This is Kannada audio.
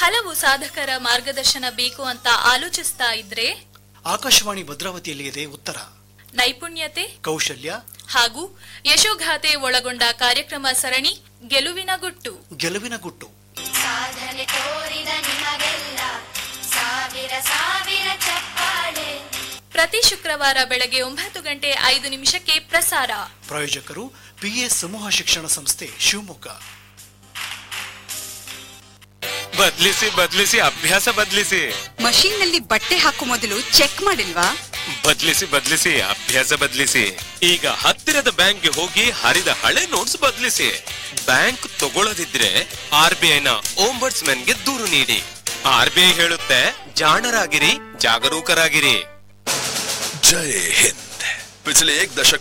ಹಲವು ಸಾಧಕರ ಮಾರ್ಗದರ್ಶನ ಬೇಕು ಅಂತ ಆಲೋಚಿಸ್ತಾ ಇದ್ರೆ ಆಕಾಶವಾಣಿ ಭದ್ರಾವತಿಯಲ್ಲಿ ಇದೆ ಉತ್ತರ. ನೈಪುಣ್ಯತೆ, ಕೌಶಲ್ಯ ಹಾಗೂ ಯಶೋಗಾಥೆ ಒಳಗೊಂಡ ಕಾರ್ಯಕ್ರಮ ಸರಣಿ ಗೆಲುವಿನ ಗುಟ್ಟು. ಗೆಲುವಿನ ಗುಟ್ಟು. ಸಾಧನೆ ತೋರಿದ ನಿಮಗೆಲ್ಲ ಸಾವಿರ ಸಾವಿರ ಚಪ್ಪಾಳೆ. ಪ್ರತಿ ಶುಕ್ರವಾರ ಬೆಳಗ್ಗೆ 9:05 ಪ್ರಸಾರ. ಪ್ರಾಯೋಜಕರು ಪಿಎಸ್ ಸಮೂಹ ಶಿಕ್ಷಣ ಸಂಸ್ಥೆ, ಶಿವಮೊಗ್ಗ. ಬದ್ಲಿಸಿ ಬದ್ಲಿಸಿ ಅಭ್ಯಾಸ ಬದ್ಲಿಸಿ. ಮಷೀನ್ ನಲ್ಲಿ ಬಟ್ಟೆ ಹಾಕೋ ಮೊದಲು ಚೆಕ್ ಮಾಡಿಲ್ವಾ? ಬದ್ಲಿಸಿ ಬದ್ಲಿಸಿ ಅಭ್ಯಾಸ ಬದ್ಲಿಸಿ. ಈಗ ಹತ್ತಿರದ ಬ್ಯಾಂಕ್ಗೆ ಹೋಗಿ ಹರಿದ ಹಳೆ ನೋಟ್ಸ್ ಬದ್ಲಿಸಿ. ಬ್ಯಾಂಕ್ ತಗೊಳ್ಳದಿದ್ರೆ RBI ನ ಓಂಬರ್ಟ್ಸ್ಮನ್ ಗೆ ದೂರು ನೀಡಿ. RBI ಹೇಳುತ್ತೆ, ಜಾಣರಾಗಿರಿ, ಜಾಗರೂಕರಾಗಿರಿ. जय हिंद। पिछले 1 दशक